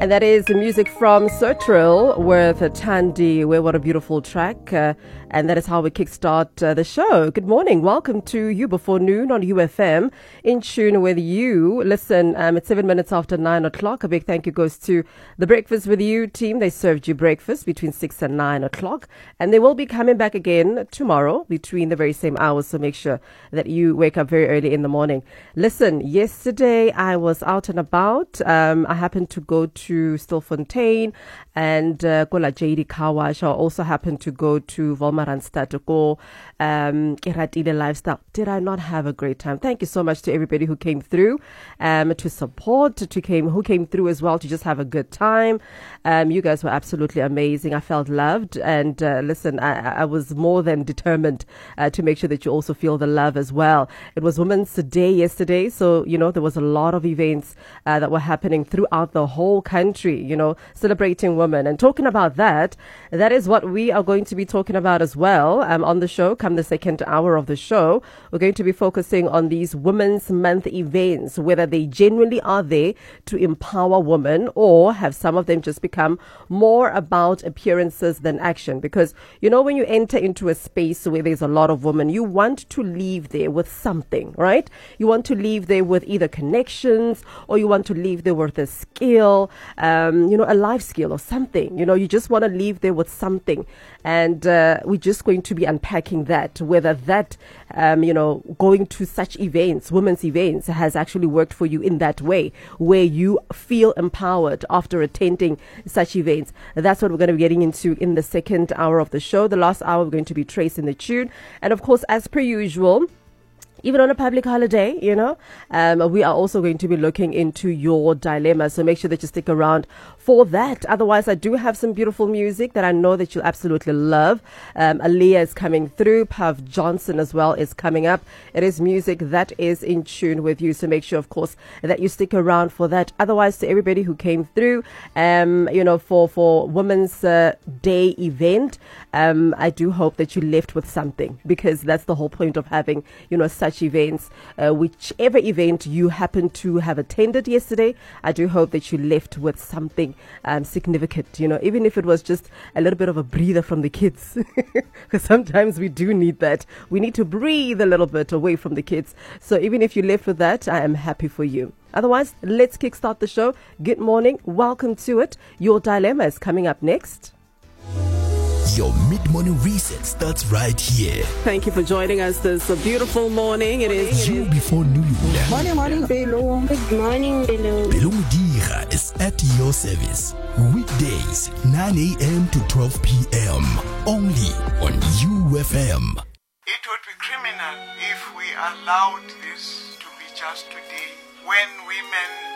And that is the music from Sertril with Tandy. What a beautiful track. And that is how we kickstart the show. Good morning. Welcome to You Before Noon on UFM. In tune with you. Listen, it's 7 minutes after 9 o'clock. A big thank you goes to the Breakfast With You team. They served you breakfast between 6 and 9 o'clock. And they will be coming back again tomorrow between the very same hours. So make sure that you wake up very early in the morning. Listen, yesterday I was out and about. I happened to go to Stilfontein and Kola JD Kawash. I also happened to go to Wolmaranstad to go Keratile Lifestyle. Did I not have a great time? Thank you so much to everybody who came through to support, who came through as well to just have a good time. You guys were absolutely amazing. I felt loved, and listen, I was more than determined to make sure that you also feel the love as well. It was Women's Day yesterday, so there was a lot of events that were happening throughout the whole country, celebrating women. And talking about that is what we are going to be talking about as well on the show. Come the second hour of the show, we're going to be focusing on these Women's Month events, whether they genuinely are there to empower women or have some of them just become more about appearances than action. Because, when you enter into a space where there's a lot of women, you want to leave there with something, right? You want to leave there with either connections, or you want to leave there with a skill, a life skill or something. You just want to leave there with something. And we're just going to be unpacking that, whether that, going to such events, women's events, has actually worked for you in that way, where you feel empowered after attending such events. That's what we're going to be getting into in the second hour of the show. The last hour, we're going to be tracing the tune. And of course, as per usual, even on a public holiday, we are also going to be looking into your dilemma. So make sure that you stick around for that. Otherwise, I do have some beautiful music that I know that you'll absolutely love. Aaliyah is coming through. Puff Johnson as well is coming up. It is music that is in tune with you. So make sure, of course, that you stick around for that. Otherwise, to everybody who came through, for Women's Day event, I do hope that you left with something, because that's the whole point of having, such events. Whichever event you happen to have attended yesterday, I do hope that you left with something significant, even if it was just a little bit of a breather from the kids, because sometimes we do need that. We need to breathe a little bit away from the kids. So even if you left with that, I am happy for you. Otherwise, let's kickstart the show. Good morning. Welcome to it. Your dilemma is coming up next. Your mid-morning reset starts right here. Thank you for joining us this beautiful morning. It is You Before Noon. Morning, Belo. Good morning, Belo. Belo Mudira is at your service. Weekdays, 9 a.m. to 12 p.m. Only on UFM. It would be criminal if we allowed this to be just today, when women